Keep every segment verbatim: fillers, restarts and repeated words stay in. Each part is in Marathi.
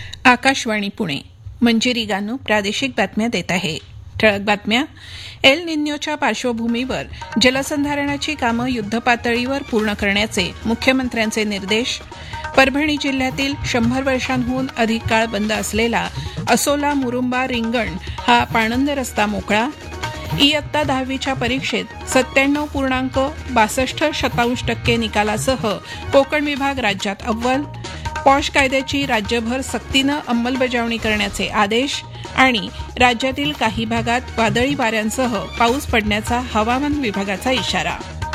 आकाशवाणी पुणे. मंजिरी गानू प्रादेशिक बातम्या देत आहे. ठळक बातम्या. एल निन्योच्या पार्श्वभूमीवर जलसंधारणाची कामं युद्धपातळीवर पूर्ण करण्याचे मुख्यमंत्र्यांचे निर्देश. परभणी जिल्ह्यातील शंभर वर्षांहून अधिक काळ बंद असलेला असोला मुरुंबा रिंगण हा पाणंद रस्ता मोकळा. इयत्ता दहावीच्या परीक्षेत सत्त्याण्णव पूर्णांक बासष्ट शतांश टक्के निकालासह कोकण विभाग राज्यात अव्वल. पॉश कायद्याची राज्यभर सक्तीनं अंमलबजावणी करण्याचे आदेश. आणि राज्यातील काही भागात वादळी वाऱ्यांसह पाऊस पडण्याचा हवामान विभागाचा इशारा.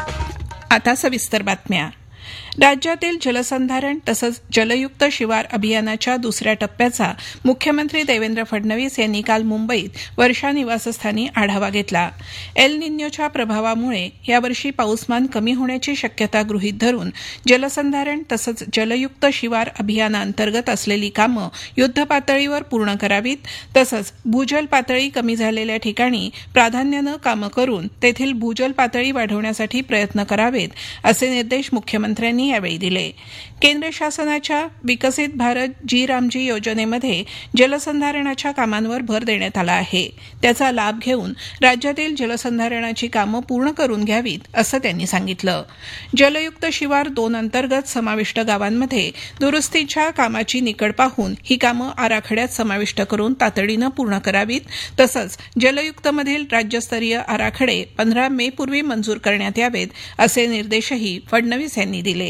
आता सविस्तर बातम्या. राज्यातील जलसंधारण तसंच जलयुक्त शिवार अभियानाच्या दुसऱ्या टप्प्याचा मुख्यमंत्री देवेंद्र फडणवीस यांनी काल मुंबईत वर्षा निवासस्थानी आढावा घेतला. एल निन्योच्या प्रभावामुळे यावर्षी पाऊसमान कमी होण्याची शक्यता गृहीत धरून जलसंधारण तसंच जलयुक्त शिवार अभियानाअंतर्गत असलेली कामं युद्धपातळीवर पूर्ण करावीत, तसंच भूजल पातळी कमी झालेल्या ठिकाणी प्राधान्यानं कामं करून तेथील भूजल पातळी वाढवण्यासाठी प्रयत्न करावेत, असे निर्देश मुख्यमंत्र्यांनी यावेळी दिले. केंद्र शासनाच्या विकसित भारत जी रामजी योजनेमध्ये जलसंधारणाच्या कामांवर भर देण्यात आला आहे. त्याचा लाभ घेऊन राज्यातील जलसंधारणाची कामं पूर्ण करून घ्यावीत, असं त्यांनी सांगितलं. जलयुक्त शिवार दोन अंतर्गत समाविष्ट गावांमध्ये दुरुस्तीच्या कामाची निकड पाहून ही कामं आराखड्यात समाविष्ट करून तातडीनं पूर्ण करावीत, तसंच जलयुक्तमधील राज्यस्तरीय आराखडे पंधरा मे पूर्वी मंजूर करण्यात यावेत, असे निर्देशही फडणवीस यांनी दिले.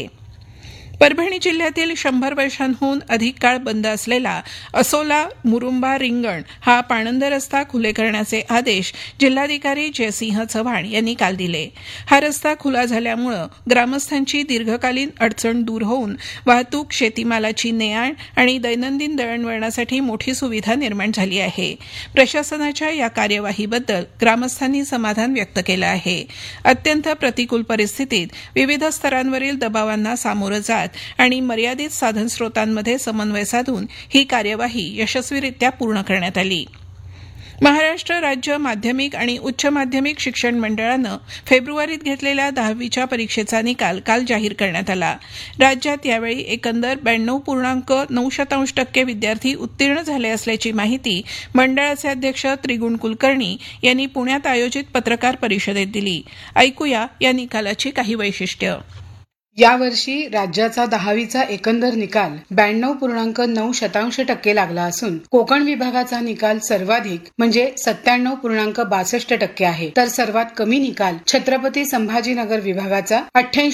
परभणी जिल्ह्यातील शंभर वर्षांहून अधिक काळ बंद असलेला असोला मुरुंबा रिंगण हा पाणंद रस्ता खुले करण्याचे आदेश जिल्हाधिकारी जयसिंह चव्हाण यांनी काल दिले. हा रस्ता खुला झाल्यामुळे ग्रामस्थांची दीर्घकालीन अडचण दूर होऊन वाहतूक, शेतीमालाची ने-आण आणि दैनंदिन दळणवळणासाठी मोठी सुविधा निर्माण झाली आहे. प्रशासनाच्या या कार्यवाहीबद्दल ग्रामस्थांनी समाधान व्यक्त केलं आहे. अत्यंत प्रतिकूल परिस्थितीत विविध स्तरांवरील दबावांना सामोरं जात आणि मर्यादित साधनस्रोतांमध्ये समन्वय साधून ही कार्यवाही यशस्वीरित्या पूर्ण करण्यात आली. महाराष्ट्र राज्य माध्यमिक आणि उच्च माध्यमिक शिक्षण मंडळानं फेब्रुवारीत घेतलेल्या दहावीच्या परीक्षेचा निकाल काल जाहीर करण्यात आला. राज्यात यावेळी एकंदर ब्याण्णव पूर्णांक नऊ शतांश टक्के विद्यार्थी उत्तीर्ण झाले असल्याची माहिती मंडळाचे अध्यक्ष त्रिगुण कुलकर्णी यांनी पुण्यात आयोजित पत्रकार परिषदेत दिली. ऐकूया या निकालाची काही वैशिष्ट्य. यावर्षी राज्याचा दहावीचा एकंदर निकाल ब्याण्णव पूर्णांक नऊ शतांश टक्के लागला असून कोकण विभागाचा निकाल सर्वाधिक म्हणजे सत्त्याण्णव पूर्णांक बासष्ट टक्के आहे, तर सर्वात कमी निकाल छत्रपती संभाजीनगर विभागाचा अठ्ठ्याऐंशी